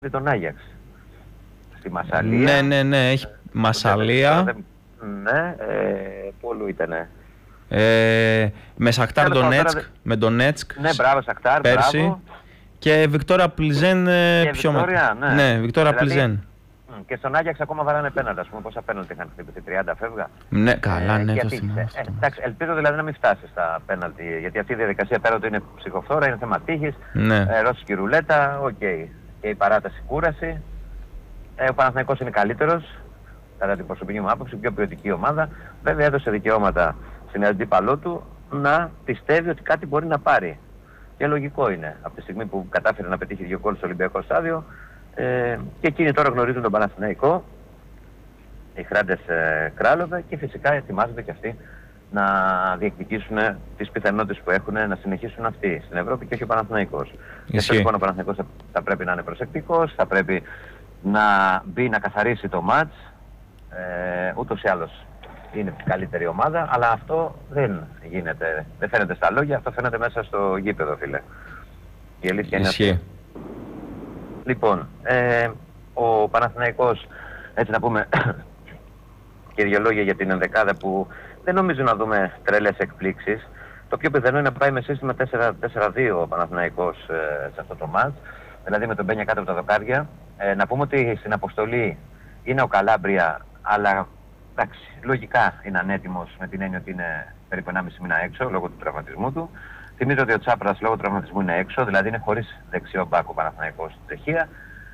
τον Άγιαξ. Στη Μασσαλία. Ναι, έχει Μασσαλία. Ναι, πού αλλού ήτανε. Με Σακτάρ Ντονέτσκ. Με Ντονέτσκ. Ναι, μπράβο, Σακτάρ, πέρσι. μπράβο. Και Βικτόρια Πλιζέν πιο μετά. Ναι, Βικτόρια Πλιζέν. Και στον Άγιαξ ακόμα βαράνε πέναλτι, ας πούμε, πόσα πέναλτι είχαν χτυπηθεί, 30 φεύγα. Ναι, καλά, ναι, το θυμάμαι. Εντάξει, ελπίζω δηλαδή να μην φτάσει στα πέναλτι, γιατί αυτή η διαδικασία πέρα ότι είναι ψυχοφθόρα, είναι θέμα τύχης, ρώσικη ρουλέτα, οκ. Και η παράταση κούραση. Ο Παναθηναϊκός είναι καλύτερος, κατά την προσωπική μου άποψη, πιο ποιοτική ομάδα. Βέβαια έδωσε δικαιώματα στην αντίπαλό του να πιστεύει ότι κάτι μπορεί να πάρει. Και λογικό είναι, από τη στιγμή που κατάφερε να πετύχει 2 γκολ στο Ολυμπιακό στάδιο. Και εκείνοι τώρα γνωρίζουν τον Παναθηναϊκό, οι Χράντες Κράλοβε, και φυσικά ετοιμάζονται και αυτοί να διεκδικήσουν τις πιθανότητες που έχουν να συνεχίσουν αυτοί στην Ευρώπη και όχι ο Παναθηναϊκός. Γι' αυτό λοιπόν ο Παναθηναϊκός θα πρέπει να είναι προσεκτικός, θα πρέπει να μπει να καθαρίσει το μάτς. Ούτως ή άλλως είναι η καλύτερη ομάδα, αλλά αυτό δεν γίνεται, δεν φαίνεται στα λόγια, αυτό φαίνεται μέσα στο γήπεδο, φίλε. Η αλήθεια είναι αυτή. Λοιπόν, ο Παναθηναϊκός, έτσι να πούμε και δύο λόγια για την ενδεκάδα που δεν νομίζω να δούμε τρελές εκπλήξεις. Το πιο πιθανό είναι να πάει με σύστημα 4-4-2 ο Παναθηναϊκός σε αυτό το μάτς, δηλαδή με τον Μπένια κάτω από τα δοκάρια. Να πούμε ότι στην αποστολή είναι ο Καλάμπρια, αλλά εντάξει, λογικά είναι ανέτοιμος με την έννοια ότι είναι περίπου 1,5 μήνα έξω λόγω του τραυματισμού του. Θυμίζω ότι ο Τσάπρας λόγω τραυματισμού είναι έξω, δηλαδή είναι χωρίς δεξιό μπάκο Παναθηναϊκός στην Τσεχία.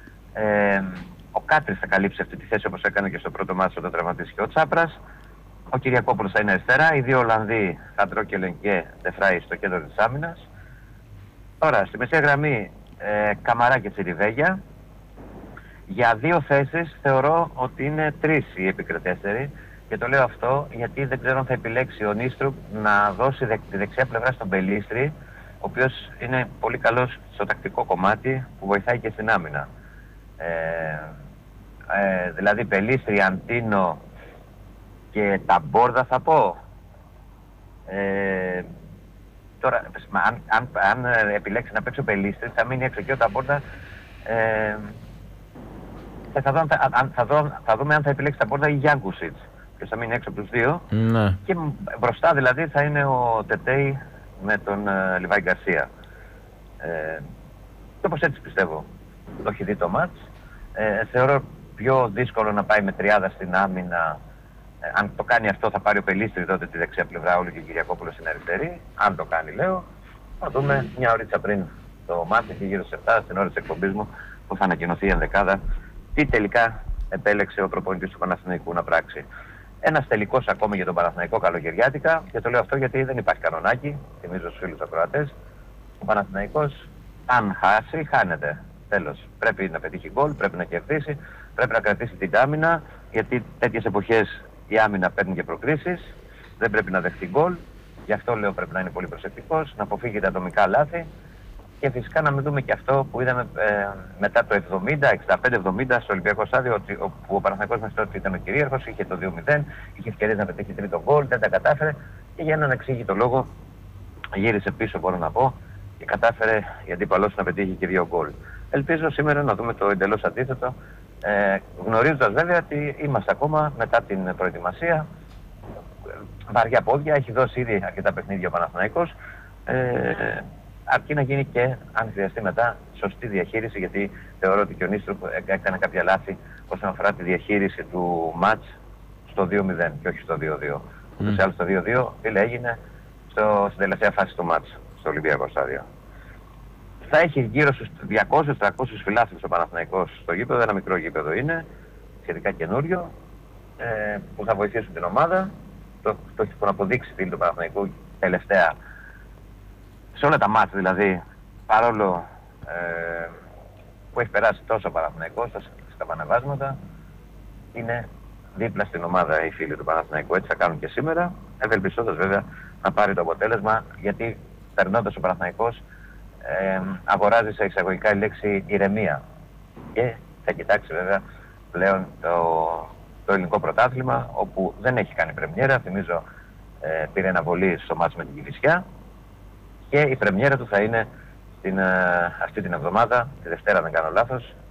Ο Κάτρης θα καλύψει αυτή τη θέση όπως έκανε και στο πρώτο μάτσο όταν τραυματίστηκε ο Τσάπρας. Ο Κυριακόπουλος θα είναι αριστερά, οι δύο Ολλανδοί Χαντρόκελεν και Ντεφράι στο κέντρο της άμυνας. Τώρα στη μεσαία γραμμή Καμαρά και Τσιριβέγια. Για δύο θέσεις θεωρώ ότι είναι τρεις οι επικρατέστεροι. Και το λέω αυτό γιατί δεν ξέρω αν θα επιλέξει ο Νίστρουκ να δώσει τη δεξιά πλευρά στον Πελίστρη, ο οποίος είναι πολύ καλός στο τακτικό κομμάτι που βοηθάει και στην άμυνα. Δηλαδή Πελίστρη, Αντίνο και Ταμπόρδα θα πω. Τώρα, αν επιλέξει να παίξει ο Πελίστρη θα μείνει έξω και ο Ταμπόρδα. Θα δούμε αν θα επιλέξει Ταμπόρδα ή Γιάνκουσιτς. Ποιος θα μείνει έξω από τους δύο. Ναι. Και μπροστά δηλαδή θα είναι ο Τετέι με τον Λιβάη Γκαρσία. Και όπως έτσι πιστεύω το έχει δει το μάτς. Θεωρώ πιο δύσκολο να πάει με τριάδα στην άμυνα. Αν το κάνει αυτό θα πάρει ο Πελίστρη τότε τη δεξιά πλευρά, όλο και ο Κυριακόπουλος στην αριστερή. Αν το κάνει λέω, θα δούμε μια ωρίτσα πριν το μάτς, εκεί γύρω σε 7 στην ώρα της εκπομπής μου, που θα ανακοινωθεί η ενδεκάδα, τι τελικά επέλεξε ο προπονητής του Παναθηναϊκού να πράξει. Ένας τελικός ακόμα για τον Παναθηναϊκό καλοκαιριάτικα, και το λέω αυτό γιατί δεν υπάρχει κανονάκι, θυμίζω στους φίλους ακροατές. Ο Παναθηναϊκός, αν χάσει, χάνεται. Τέλος. Πρέπει να πετύχει γκολ, πρέπει να κερδίσει, πρέπει να κρατήσει την άμυνα, γιατί τέτοιες εποχές η άμυνα παίρνει και προκρίσεις, δεν πρέπει να δεχτεί γκολ. Γι' αυτό λέω πρέπει να είναι πολύ προσεκτικός, να αποφύγει τα ατομικά λάθη. Και φυσικά να μην δούμε και αυτό που είδαμε μετά το 65-70 στο Ολυμπιακό στάδιο, όπου ο Παναθηναϊκός μέχρι τότε ήταν ο κυρίαρχος, είχε το 2-0, είχε ευκαιρίες να πετύχει τρίτο γκολ, δεν τα κατάφερε και για έναν εξήγητο λόγο γύρισε πίσω, μπορώ να πω, και κατάφερε η αντίπαλός να πετύχει και 2 γκολ. Ελπίζω σήμερα να δούμε το εντελώς αντίθετο, γνωρίζοντας βέβαια ότι είμαστε ακόμα μετά την προετοιμασία, βαριά πόδια, έχει δώσει ήδη αρκετά παιχνίδια ο Παναθηναϊκός. Αρκεί να γίνει και, αν χρειαστεί μετά, σωστή διαχείριση, γιατί θεωρώ ότι και ο Νίστρουκ έκανε κάποια λάθη όσον αφορά τη διαχείριση του μάτς στο 2-0 και όχι στο 2-2. Ούτως ή άλλως το 2-2 έγινε στην τελευταία φάση του μάτς στο Ολυμπιακό στάδιο. Θα έχει γύρω στους 200-300 φιλάθλους ο Παναθηναϊκός στο γήπεδο, ένα μικρό γήπεδο είναι, σχετικά καινούριο, που θα βοηθήσουν την ομάδα. Το έχουν αποδείξει φίλοι του Παναθηναϊκού τελευταία. Σε όλα τα μάτια δηλαδή, παρόλο που έχει περάσει τόσο ο Παναθηναϊκός στα πανεβάσματα, είναι δίπλα στην ομάδα οι φίλοι του Παναθηναϊκού. Έτσι θα κάνουν και σήμερα, ευελπιστώντας βέβαια να πάρει το αποτέλεσμα, γιατί περνώντας ο Παναθηναϊκός αγοράζει σε εισαγωγικά η λέξη ηρεμία. Και θα κοιτάξει βέβαια πλέον το ελληνικό πρωτάθλημα, όπου δεν έχει κάνει πρεμιέρα. Θυμίζω πήρε αναβολή στο μάτς με την Κηφισιά. Και η πρεμιέρα του θα είναι αυτή την εβδομάδα, τη Δευτέρα αν δεν κάνω λάθος,